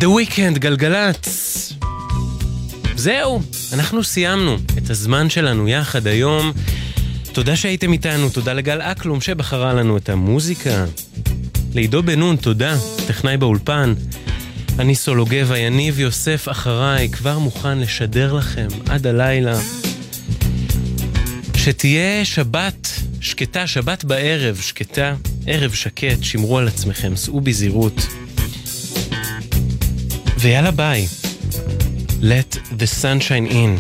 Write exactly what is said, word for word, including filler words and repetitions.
The Weeknd, גלגלץ. זהו, אנחנו סיימנו את הזמן שלנו יחד היום. תודה שהייתם איתנו, תודה לגל אקלום שבחרה לנו את המוזיקה. לעידו בנון, תודה, טכנאי באולפן. אני סולוגב, יניב יוסף אחריי, כבר מוכן לשדר לכם עד הלילה. שתהיה שבת שקטה, שבת בערב שקטה, ערב שקט, שמרו על עצמכם, סעו בזירות. ויאללה ביי. Let the sunshine in.